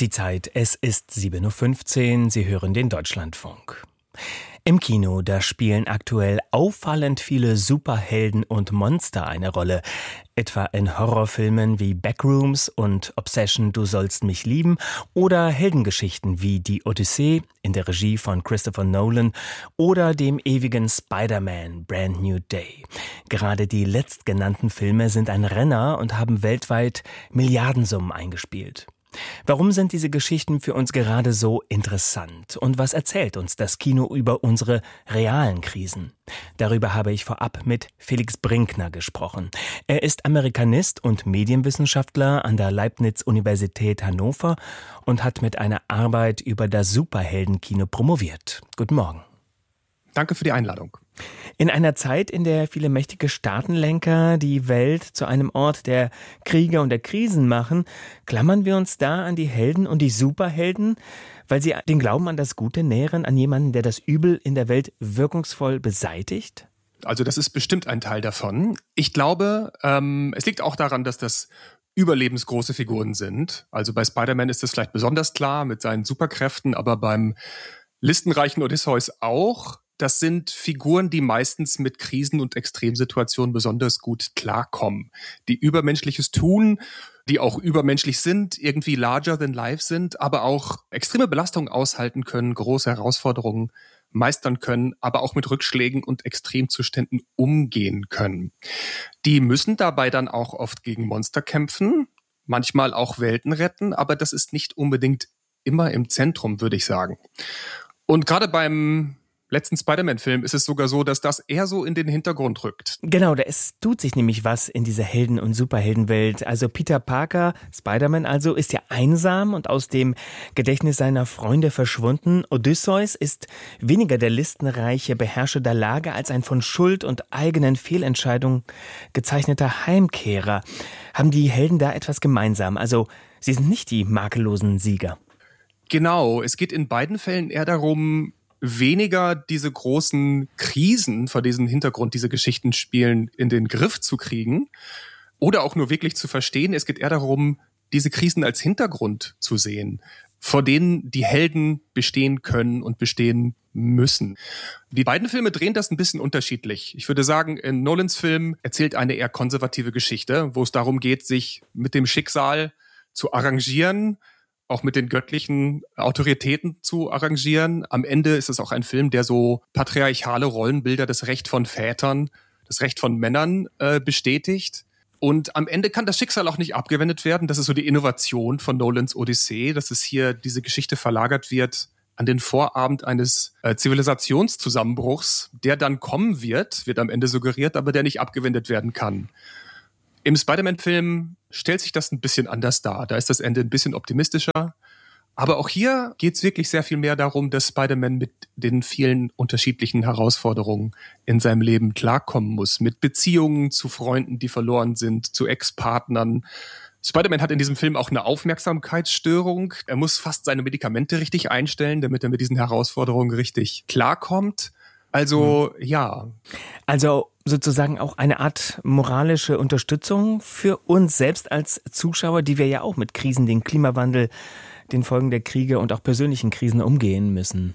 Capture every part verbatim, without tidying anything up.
Die Zeit, es ist sieben Uhr fünfzehn, Sie hören den Deutschlandfunk. Im Kino, da spielen aktuell auffallend viele Superhelden und Monster eine Rolle. Etwa in Horrorfilmen wie Backrooms und Obsession, du sollst mich lieben oder Heldengeschichten wie Die Odyssee in der Regie von Christopher Nolan oder dem ewigen Spider-Man Brand New Day. Gerade die letztgenannten Filme sind ein Renner und haben weltweit Milliardensummen eingespielt. Warum sind diese Geschichten für uns gerade so interessant? Und was erzählt uns das Kino über unsere realen Krisen? Darüber habe ich vorab mit Felix Brinkner gesprochen. Er ist Amerikanist und Medienwissenschaftler an der Leibniz-Universität Hannover und hat mit einer Arbeit über das Superheldenkino promoviert. Guten Morgen. Danke für die Einladung. In einer Zeit, in der viele mächtige Staatenlenker die Welt zu einem Ort der Kriege und der Krisen machen, klammern wir uns da an die Helden und die Superhelden, weil sie den Glauben an das Gute nähren, an jemanden, der das Übel in der Welt wirkungsvoll beseitigt? Also das ist bestimmt ein Teil davon. Ich glaube, ähm, es liegt auch daran, dass das überlebensgroße Figuren sind. Also bei Spider-Man ist das vielleicht besonders klar mit seinen Superkräften, aber beim listenreichen Odysseus auch. Das sind Figuren, die meistens mit Krisen und Extremsituationen besonders gut klarkommen, die Übermenschliches tun, die auch übermenschlich sind, irgendwie larger than life sind, aber auch extreme Belastungen aushalten können, große Herausforderungen meistern können, aber auch mit Rückschlägen und Extremzuständen umgehen können. Die müssen dabei dann auch oft gegen Monster kämpfen, manchmal auch Welten retten, aber das ist nicht unbedingt immer im Zentrum, würde ich sagen. Und gerade beim letzten Spider-Man-Film ist es sogar so, dass das eher so in den Hintergrund rückt. Genau, da es tut sich nämlich was in dieser Helden- und Superheldenwelt. Also Peter Parker, Spider-Man also, ist ja einsam und aus dem Gedächtnis seiner Freunde verschwunden. Odysseus ist weniger der listenreiche Beherrscher der Lage als ein von Schuld und eigenen Fehlentscheidungen gezeichneter Heimkehrer. Haben die Helden da etwas gemeinsam? Also sie sind nicht die makellosen Sieger. Genau, es geht in beiden Fällen eher darum, weniger diese großen Krisen, vor diesem Hintergrund diese Geschichten spielen, in den Griff zu kriegen oder auch nur wirklich zu verstehen. Es geht eher darum, diese Krisen als Hintergrund zu sehen, vor denen die Helden bestehen können und bestehen müssen. Die beiden Filme drehen das ein bisschen unterschiedlich. Ich würde sagen, in Nolans Film erzählt eine eher konservative Geschichte, wo es darum geht, sich mit dem Schicksal zu arrangieren, auch mit den göttlichen Autoritäten zu arrangieren. Am Ende ist es auch ein Film, der so patriarchale Rollenbilder, das Recht von Vätern, das Recht von Männern äh, bestätigt. Und am Ende kann das Schicksal auch nicht abgewendet werden. Das ist so die Innovation von Nolans Odyssee, dass es hier diese Geschichte verlagert wird an den Vorabend eines äh, Zivilisationszusammenbruchs, der dann kommen wird, wird am Ende suggeriert, aber der nicht abgewendet werden kann. Im Spider-Man-Film stellt sich das ein bisschen anders dar. Da ist das Ende ein bisschen optimistischer. Aber auch hier geht es wirklich sehr viel mehr darum, dass Spider-Man mit den vielen unterschiedlichen Herausforderungen in seinem Leben klarkommen muss. Mit Beziehungen zu Freunden, die verloren sind, zu Ex-Partnern. Spider-Man hat in diesem Film auch eine Aufmerksamkeitsstörung. Er muss fast seine Medikamente richtig einstellen, damit er mit diesen Herausforderungen richtig klarkommt. Also, mhm. ja. Also sozusagen auch eine Art moralische Unterstützung für uns selbst als Zuschauer, die wir ja auch mit Krisen, den Klimawandel, den Folgen der Kriege und auch persönlichen Krisen umgehen müssen.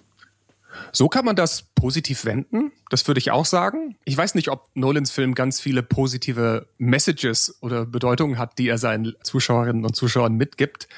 So kann man das positiv wenden, das würde ich auch sagen. Ich weiß nicht, ob Nolans Film ganz viele positive Messages oder Bedeutungen hat, die er seinen Zuschauerinnen und Zuschauern mitgibt.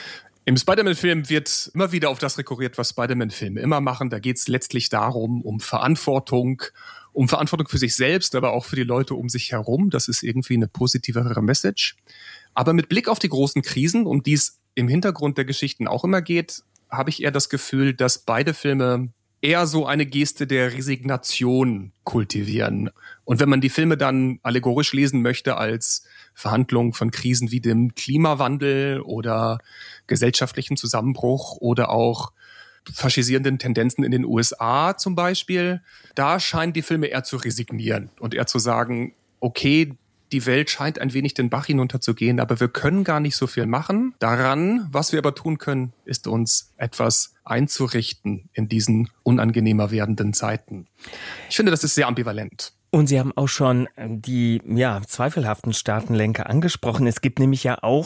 Im Spider-Man-Film wird immer wieder auf das rekurriert, was Spider-Man-Filme immer machen. Da geht es letztlich darum, um Verantwortung, um Verantwortung für sich selbst, aber auch für die Leute um sich herum. Das ist irgendwie eine positivere Message. Aber mit Blick auf die großen Krisen, um die es im Hintergrund der Geschichten auch immer geht, habe ich eher das Gefühl, dass beide Filme eher so eine Geste der Resignation kultivieren. Und wenn man die Filme dann allegorisch lesen möchte als Verhandlungen von Krisen wie dem Klimawandel oder gesellschaftlichen Zusammenbruch oder auch faschisierenden Tendenzen in den U S A zum Beispiel, da scheinen die Filme eher zu resignieren und eher zu sagen, okay, die Welt scheint ein wenig den Bach hinunterzugehen, aber wir können gar nicht so viel machen. Daran, was wir aber tun können, ist uns etwas einzurichten in diesen unangenehmer werdenden Zeiten. Ich finde, das ist sehr ambivalent. Und Sie haben auch schon die ja, zweifelhaften Staatenlenker angesprochen. Es gibt nämlich ja auch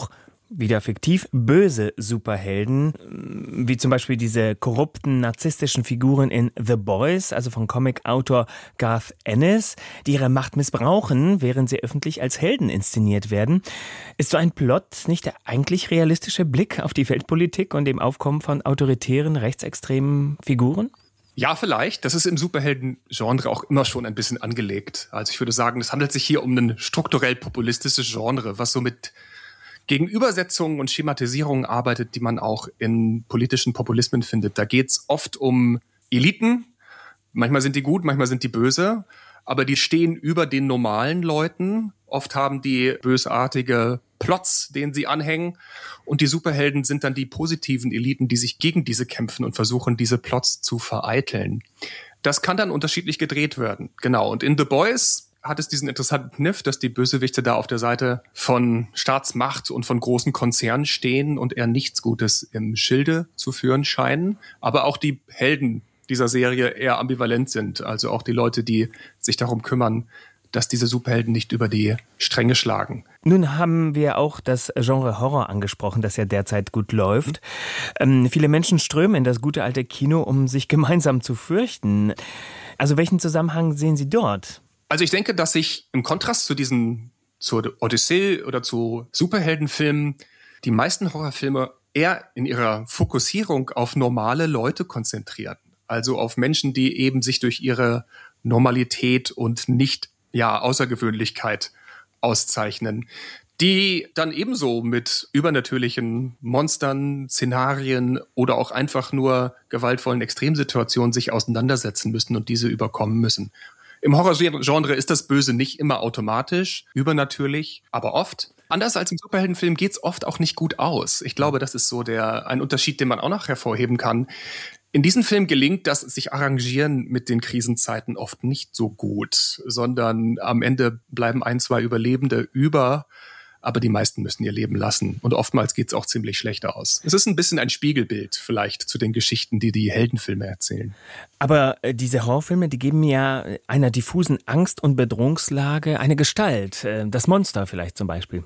wieder fiktiv, böse Superhelden, wie zum Beispiel diese korrupten, narzisstischen Figuren in The Boys, also von Comicautor Garth Ennis, die ihre Macht missbrauchen, während sie öffentlich als Helden inszeniert werden. Ist so ein Plot nicht der eigentlich realistische Blick auf die Weltpolitik und dem Aufkommen von autoritären, rechtsextremen Figuren? Ja, vielleicht. Das ist im Superhelden-Genre auch immer schon ein bisschen angelegt. Also ich würde sagen, es handelt sich hier um ein strukturell populistisches Genre, was so mit Gegenübersetzungen und Schematisierungen arbeitet, die man auch in politischen Populismen findet. Da geht es oft um Eliten. Manchmal sind die gut, manchmal sind die böse. Aber die stehen über den normalen Leuten. Oft haben die bösartige Plots, denen sie anhängen. Und die Superhelden sind dann die positiven Eliten, die sich gegen diese kämpfen und versuchen, diese Plots zu vereiteln. Das kann dann unterschiedlich gedreht werden. Genau. Und in The Boys hat es diesen interessanten Kniff, dass die Bösewichte da auf der Seite von Staatsmacht und von großen Konzernen stehen und eher nichts Gutes im Schilde zu führen scheinen. Aber auch die Helden dieser Serie eher ambivalent sind. Also auch die Leute, die sich darum kümmern, dass diese Superhelden nicht über die Stränge schlagen. Nun haben wir auch das Genre Horror angesprochen, das ja derzeit gut läuft. Ähm, viele Menschen strömen in das gute alte Kino, um sich gemeinsam zu fürchten. Also welchen Zusammenhang sehen Sie dort? Also ich denke, dass sich im Kontrast zu diesen, zur Odyssee oder zu Superheldenfilmen, die meisten Horrorfilme eher in ihrer Fokussierung auf normale Leute konzentrieren. Also auf Menschen, die eben sich durch ihre Normalität und nicht, ja, Außergewöhnlichkeit auszeichnen, die dann ebenso mit übernatürlichen Monstern, Szenarien oder auch einfach nur gewaltvollen Extremsituationen sich auseinandersetzen müssen und diese überkommen müssen. Im Horrorgenre ist das Böse nicht immer automatisch, übernatürlich, aber oft. Anders als im Superheldenfilm geht's oft auch nicht gut aus. Ich glaube, das ist so der ein Unterschied, den man auch noch hervorheben kann. In diesem Film gelingt das sich Arrangieren mit den Krisenzeiten oft nicht so gut, sondern am Ende bleiben ein, zwei Überlebende über, aber die meisten müssen ihr Leben lassen. Und oftmals geht's auch ziemlich schlecht aus. Es ist ein bisschen ein Spiegelbild vielleicht zu den Geschichten, die die Heldenfilme erzählen. Aber äh, diese Horrorfilme, die geben ja einer diffusen Angst- und Bedrohungslage eine Gestalt. Äh, das Monster vielleicht zum Beispiel.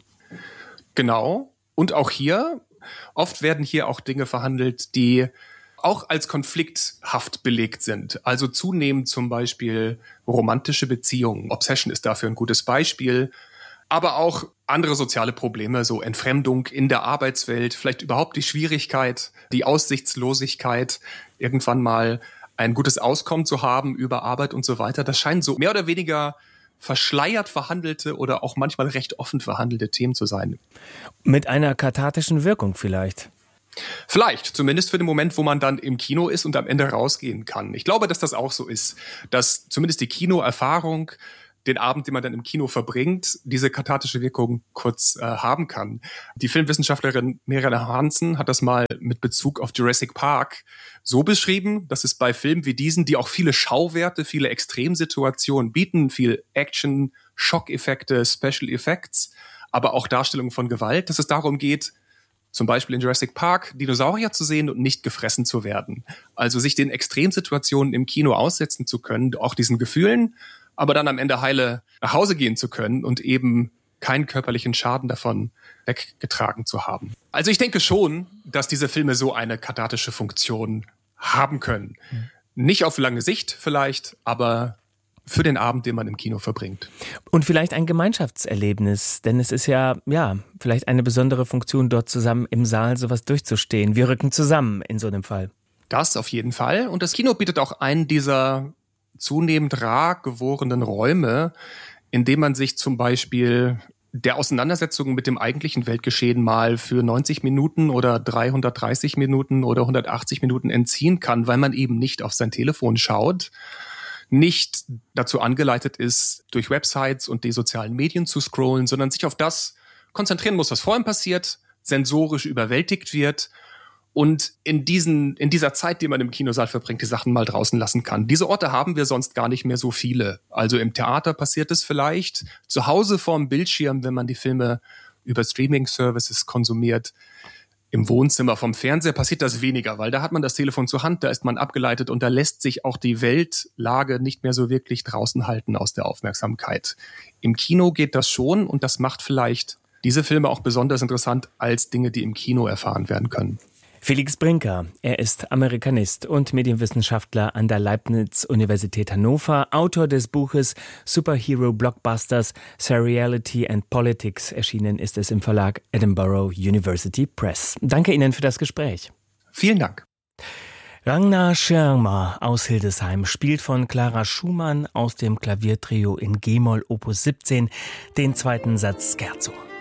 Genau. Und auch hier, oft werden hier auch Dinge verhandelt, die auch als konflikthaft belegt sind. Also zunehmend zum Beispiel romantische Beziehungen. Obsession ist dafür ein gutes Beispiel. Aber auch andere soziale Probleme, so Entfremdung in der Arbeitswelt, vielleicht überhaupt die Schwierigkeit, die Aussichtslosigkeit, irgendwann mal ein gutes Auskommen zu haben über Arbeit und so weiter. Das scheinen so mehr oder weniger verschleiert verhandelte oder auch manchmal recht offen verhandelte Themen zu sein. Mit einer kathartischen Wirkung vielleicht. Vielleicht, zumindest für den Moment, wo man dann im Kino ist und am Ende rausgehen kann. Ich glaube, dass das auch so ist, dass zumindest die Kinoerfahrung, den Abend, den man dann im Kino verbringt, diese kathartische Wirkung kurz äh, haben kann. Die Filmwissenschaftlerin Marianne Hansen hat das mal mit Bezug auf Jurassic Park so beschrieben, dass es bei Filmen wie diesen, die auch viele Schauwerte, viele Extremsituationen bieten, viel Action, Schockeffekte, Special Effects, aber auch Darstellungen von Gewalt, dass es darum geht, zum Beispiel in Jurassic Park Dinosaurier zu sehen und nicht gefressen zu werden. Also sich den Extremsituationen im Kino aussetzen zu können, auch diesen Gefühlen, aber dann am Ende heile nach Hause gehen zu können und eben keinen körperlichen Schaden davon weggetragen zu haben. Also ich denke schon, dass diese Filme so eine kathartische Funktion haben können. Mhm. Nicht auf lange Sicht vielleicht, aber für den Abend, den man im Kino verbringt. Und vielleicht ein Gemeinschaftserlebnis, denn es ist ja, ja, vielleicht eine besondere Funktion, dort zusammen im Saal sowas durchzustehen. Wir rücken zusammen in so einem Fall. Das auf jeden Fall. Und das Kino bietet auch einen dieser zunehmend rar gewordenen Räume, in dem man sich zum Beispiel der Auseinandersetzung mit dem eigentlichen Weltgeschehen mal für neunzig Minuten oder dreihundertdreißig Minuten oder hundertachtzig Minuten entziehen kann, weil man eben nicht auf sein Telefon schaut, nicht dazu angeleitet ist, durch Websites und die sozialen Medien zu scrollen, sondern sich auf das konzentrieren muss, was vor ihm passiert, sensorisch überwältigt wird und in diesen, in dieser Zeit, die man im Kinosaal verbringt, die Sachen mal draußen lassen kann. Diese Orte haben wir sonst gar nicht mehr so viele. Also im Theater passiert es vielleicht, zu Hause vorm Bildschirm, wenn man die Filme über Streaming-Services konsumiert. Im Wohnzimmer vom Fernseher passiert das weniger, weil da hat man das Telefon zur Hand, da ist man abgeleitet und da lässt sich auch die Weltlage nicht mehr so wirklich draußen halten aus der Aufmerksamkeit. Im Kino geht das schon und das macht vielleicht diese Filme auch besonders interessant als Dinge, die im Kino erfahren werden können. Felix Brinker, er ist Amerikanist und Medienwissenschaftler an der Leibniz-Universität Hannover, Autor des Buches Superhero Blockbusters, Seriality and Politics. Erschienen ist es im Verlag Edinburgh University Press. Danke Ihnen für das Gespräch. Vielen Dank. Ragnar Schirmer aus Hildesheim spielt von Clara Schumann aus dem Klaviertrio in G-Moll Opus siebzehn den zweiten Satz Scherzo.